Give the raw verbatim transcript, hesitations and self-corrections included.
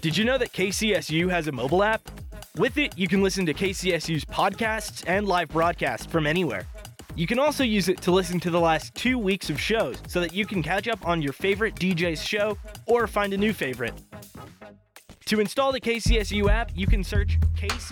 Did you know that K C S U has a mobile app? With it, you can listen to K C S U's podcasts and live broadcasts from anywhere. You can also use it to listen to the last two weeks of shows so that you can catch up on your favorite D J's show or find a new favorite. To install the K C S U app, you can search K C